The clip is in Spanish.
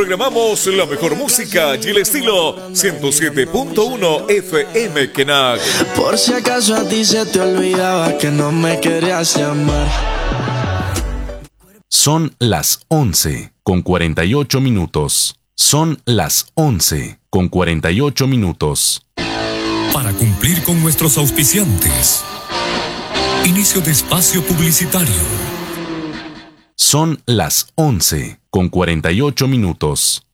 Programamos la mejor música y el estilo 107.1 FM Kenac. Por si acaso a ti se te olvidaba que no me querías llamar. Son las 11:48. Son las 11:48. Para cumplir con nuestros auspiciantes. Inicio de espacio publicitario. Son las 11:48.